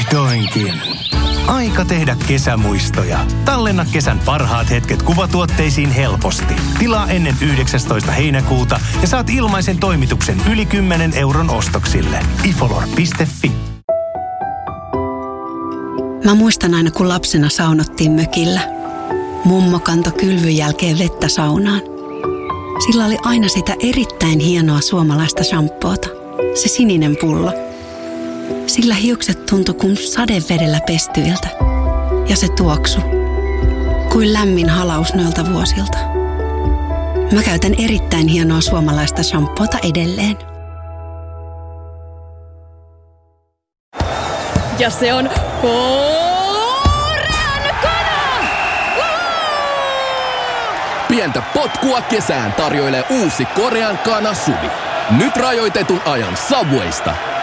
Vihdoinkin. Aika tehdä kesämuistoja. Tallenna kesän parhaat hetket kuvatuotteisiin helposti. Tilaa ennen 19. heinäkuuta ja saat ilmaisen toimituksen yli 10 € ostoksille. ifolor.fi. Mä muistan aina, kun lapsena saunottiin mökillä. Mummo kantoi kylvyn jälkeen vettä saunaan. Sillä oli aina sitä erittäin hienoa suomalaista shampoota. Se sininen pullo. Sillä hiukset tuntui kuin sadevedellä pestyiltä. Ja se tuoksu. Kuin lämmin halaus noilta vuosilta. Mä käytän erittäin hienoa suomalaista shampoota edelleen. Ja se on Korean kana! Pientä potkua kesään tarjoilee uusi Korean kana Subi. Nyt rajoitetun ajan Subwaysta.